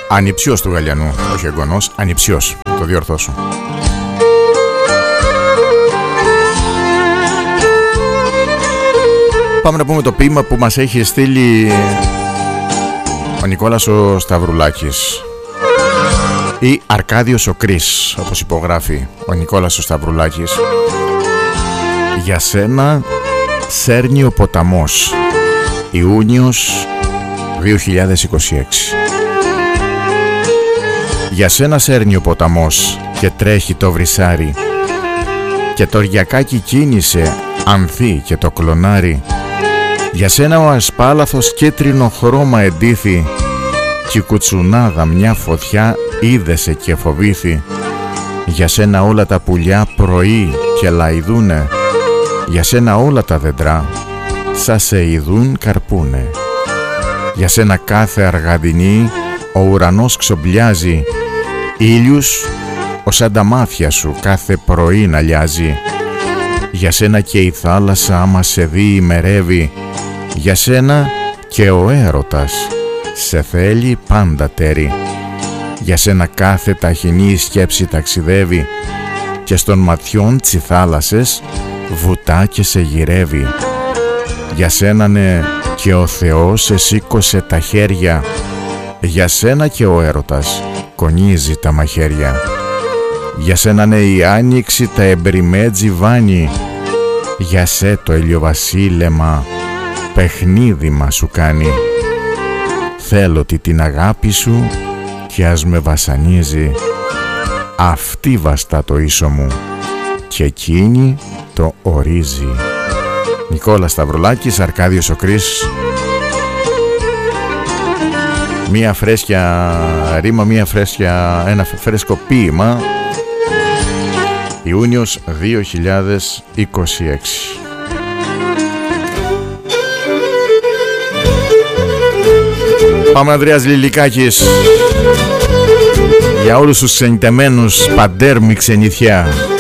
Ανιψιός του Γαλιανού, όχι εγγονός, ανιψιός, το διορθώσω. Πάμε να πούμε το ποίημα που μας έχει στείλει ο Νικόλας ο Σταυρουλάκης ή Αρκάδιος ο Κρίς, όπως υπογράφει ο Νικόλας ο Σταυρουλάκης. Για σένα σέρνει ο ποταμός, Ιούνιος 2026. Για σένα σέρνει ο ποταμός και τρέχει το βρυσάρι, και το ριακάκι κίνησε ανθεί και το κλονάρι. Για σένα ο ασπάλαθος κίτρινο χρώμα εντύθη, κι η κουτσουνάδα μια φωτιά είδεσε και φοβήθη. Για σένα όλα τα πουλιά πρωί και λαϊδούνε, για σένα όλα τα δέντρα σα σε ειδούν καρπούνε. Για σένα κάθε αργαδινή ο ουρανός ξομπλιάζει, ήλιους ως τα μάτια σου κάθε πρωί να λιάζει. Για σένα και η θάλασσα άμα σε δει ημερεύει, για σένα και ο έρωτας σε θέλει πάντα τέρι. Για σένα κάθε ταχυνή σκέψη ταξιδεύει, και στον ματιών τσι θάλασσες βουτά και σε γυρεύει. Για σένα ναι και ο Θεός σε σήκωσε τα χέρια, για σένα και ο έρωτας κονίζει τα μαχαίρια. Για σένα ναι η άνοιξη τα εμπριμέτζι βάνει, για σε το ηλιοβασίλεμα παιχνίδι σου κάνει. Θέλω την αγάπη σου κι ας με βασανίζει, αυτή βαστά το ίσο μου και εκείνη το ορίζει. Νικόλας Σταυρουλάκης, Αρκάδιος ο Κρίς. Μία φρέσκια ρήμα, ένα φρέσκο ποίημα. Ιούνιος 2026. Πάμε, Ανδρέας Λιλικάκης. Για όλους τους ξενιτεμένους, παντέρμη ξενιθιά.